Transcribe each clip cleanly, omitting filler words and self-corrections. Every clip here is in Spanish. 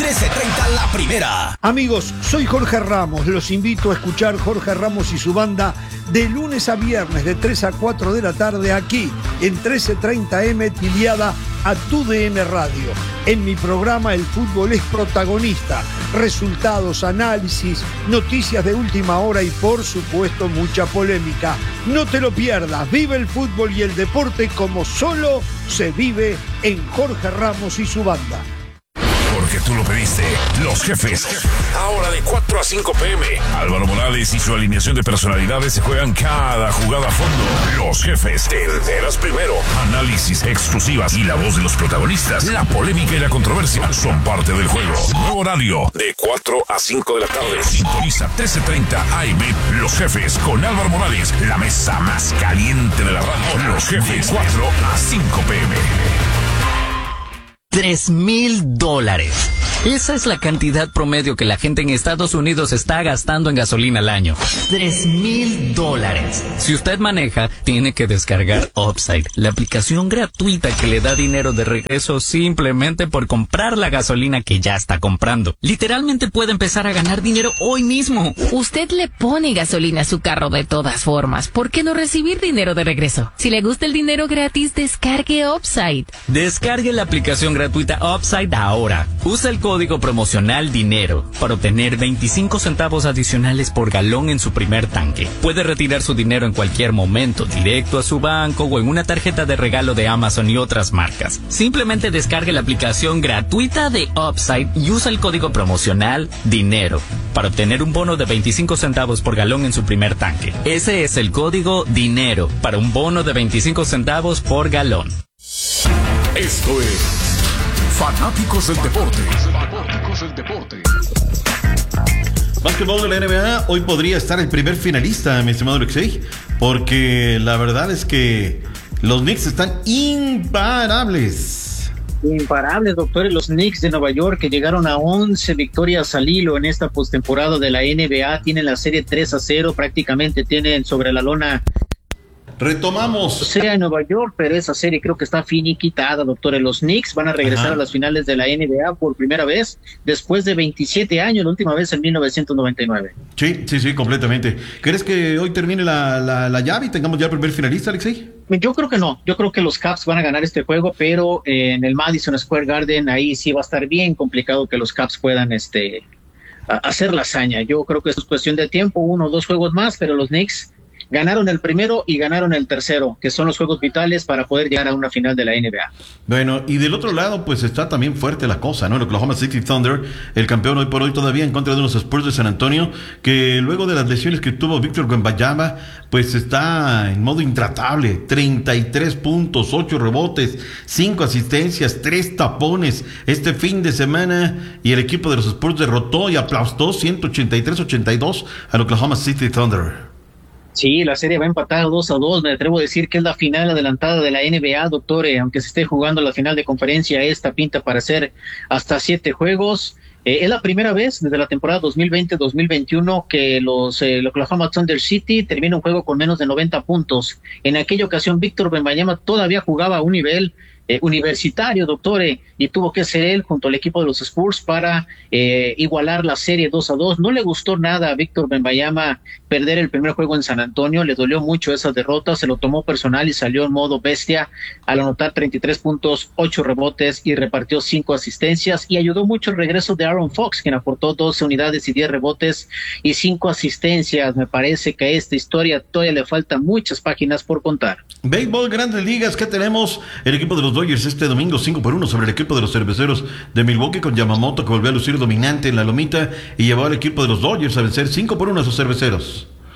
13:30 la primera. Amigos, soy Jorge Ramos. Los invito a escuchar Jorge Ramos y su banda de lunes a viernes de 3 a 4 de la tarde aquí en 13:30M afiliada a TUDN Radio. En mi programa el fútbol es protagonista. Resultados, análisis, noticias de última hora y por supuesto mucha polémica. No te lo pierdas. Vive el fútbol y el deporte como solo se vive en Jorge Ramos y su banda. Porque tú lo pediste. Los Jefes. Ahora de 4 a 5 p.m. Álvaro Morales y su alineación de personalidades se juegan cada jugada a fondo. Los Jefes. Te enteras primero. Análisis, exclusivas y la voz de los protagonistas. La polémica y la controversia son parte del juego. Nuevo horario de 4 a 5 de la tarde. Sintoniza 13:30 AM. Los Jefes con Álvaro Morales. La mesa más caliente de la radio. Los Jefes. 4 a 5 p.m. $3,000. Esa es la cantidad promedio que la gente en Estados Unidos está gastando en gasolina al año. $3,000. Si usted maneja, tiene que descargar Upside, la aplicación gratuita que le da dinero de regreso simplemente por comprar la gasolina que ya está comprando. Literalmente puede empezar a ganar dinero hoy mismo. Usted le pone gasolina a su carro de todas formas. ¿Por qué no recibir dinero de regreso? Si le gusta el dinero gratis, descargue Upside. Descargue la aplicación gratuita Upside ahora. Usa el código promocional DINERO para obtener 25 centavos adicionales por galón en su primer tanque. Puede retirar su dinero en cualquier momento, directo a su banco o en una tarjeta de regalo de Amazon y otras marcas. Simplemente descargue la aplicación gratuita de Upside y usa el código promocional DINERO para obtener un bono de 25 centavos por galón en su primer tanque. Ese es el código DINERO para un bono de 25 centavos por galón. Esto es Fanáticos del Deporte. Básquetbol de la NBA, hoy podría estar el primer finalista, mi estimado Alexei, porque la verdad es que los Knicks están imparables. Imparables, doctores, los Knicks de Nueva York, que llegaron a 11 victorias al hilo en esta postemporada de la NBA, tienen la serie 3-0, prácticamente tienen sobre la lona. Retomamos. Sea en Nueva York, pero esa serie creo que está finiquitada, doctores. Los Knicks van a regresar a las finales de la NBA por primera vez después de 27 años, la última vez en 1999. Sí, completamente. ¿Crees que hoy termine la llave y tengamos ya el primer finalista, Alexei? Yo creo que no. Yo creo que los Caps van a ganar este juego, pero en el Madison Square Garden ahí sí va a estar bien complicado que los Caps puedan hacer la hazaña. Yo creo que eso es cuestión de tiempo, 1 o 2 juegos más, pero los Knicks ganaron el primero y ganaron el tercero, que son los juegos vitales para poder llegar a una final de la NBA. Bueno, y del otro lado, pues está también fuerte la cosa, ¿no? El Oklahoma City Thunder, el campeón hoy por hoy todavía en contra de los Spurs de San Antonio, que luego de las lesiones que tuvo Víctor Wembanyama, pues está en modo intratable. 33 puntos, 8 rebotes, 5 asistencias, 3 tapones este fin de semana, y el equipo de los Spurs derrotó y aplastó 183-82 al Oklahoma City Thunder. Sí, la serie va empatada 2-2. Me atrevo a decir que es la final adelantada de la NBA, doctor. Aunque se esté jugando la final de conferencia, esta pinta para ser hasta 7 juegos. Es la primera vez desde la temporada 2020-2021 que los Oklahoma Thunder City termina un juego con menos de 90 puntos. En aquella ocasión, Víctor Wembanyama todavía jugaba a un nivel universitario, doctor, y tuvo que ser él junto al equipo de los Spurs para igualar la serie 2-2. No le gustó nada a Víctor Wembanyama perder el primer juego en San Antonio, le dolió mucho esa derrota, se lo tomó personal y salió en modo bestia al anotar 33 puntos, 8 rebotes y repartió 5 asistencias, y ayudó mucho el regreso de Aaron Fox, quien aportó 12 unidades y 10 rebotes y 5 asistencias. Me parece que a esta historia todavía le faltan muchas páginas por contar. Béisbol, Grandes Ligas, ¿qué tenemos? El equipo de los Dodgers este domingo 5-1 sobre el equipo de los Cerveceros de Milwaukee, con Yamamoto que volvió a lucir dominante en la lomita y llevó al equipo de los Dodgers a vencer 5-1 a sus Cerveceros.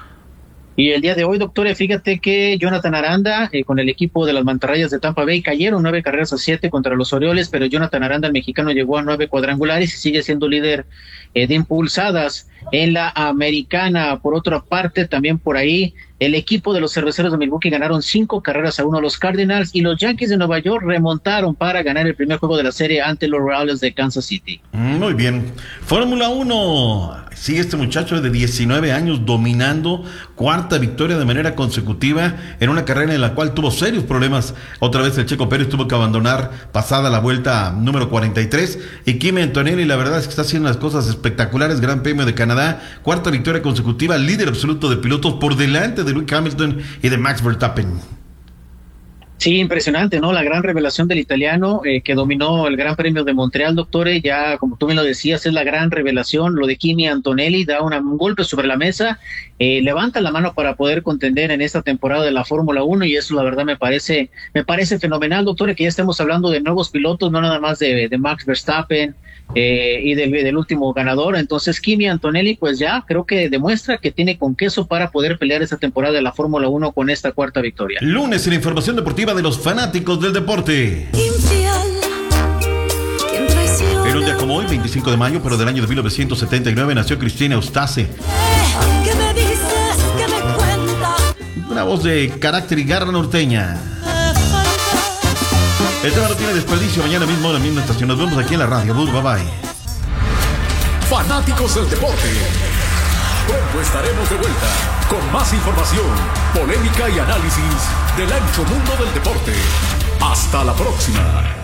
Y el día de hoy, doctor, fíjate que Jonathan Aranda con el equipo de las Mantarrayas de Tampa Bay cayeron 9-7 contra los Orioles, pero Jonathan Aranda, el mexicano, llegó a 9 cuadrangulares y sigue siendo líder de impulsadas. en la Americana. Por otra parte, también por ahí, el equipo de los Cerveceros de Milwaukee ganaron 5-1 a los Cardinals, y los Yankees de Nueva York remontaron para ganar el primer juego de la serie ante los Royals de Kansas City. Muy bien. Fórmula 1. Sigue este muchacho de 19 años dominando, cuarta victoria de manera consecutiva en una carrera en la cual tuvo serios problemas. Otra vez el Checo Pérez tuvo que abandonar pasada la vuelta número 43, y Kimi Antonelli, la verdad es que está haciendo las cosas espectaculares. Gran Premio de Canadá, cuarta victoria consecutiva, líder absoluto de pilotos por delante de Lewis Hamilton y de Max Verstappen. Sí, impresionante, ¿no? La gran revelación del italiano que dominó el Gran Premio de Montreal, doctores. Ya, como tú me lo decías, es la gran revelación. Lo de Kimi Antonelli da un golpe sobre la mesa, levanta la mano para poder contender en esta temporada de la Fórmula 1, y eso la verdad me parece fenomenal, doctores, que ya estemos hablando de nuevos pilotos, no nada más de Max Verstappen y del último ganador. Entonces Kimi Antonelli pues ya creo que demuestra que tiene con queso para poder pelear esta temporada de la Fórmula 1 con esta cuarta victoria. Lunes en la información deportiva de los fanáticos del deporte. En un día como hoy, 25 de mayo, pero del año de 1979, nació Cristina Eustace. Una voz de carácter y garra norteña. El tema no tiene desperdicio. Mañana mismo en la misma estación. Nos vemos aquí en la radio. Bye bye. Fanáticos del deporte. Pronto estaremos de vuelta con más información, polémica y análisis del ancho mundo del deporte. Hasta la próxima.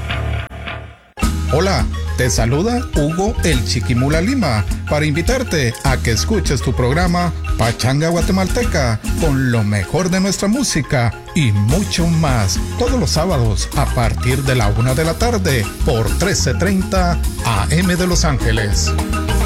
Hola, te saluda Hugo el Chiquimula Lima para invitarte a que escuches tu programa Pachanga Guatemalteca con lo mejor de nuestra música y mucho más, todos los sábados a partir de la 1 de la tarde por 1330 AM de Los Ángeles.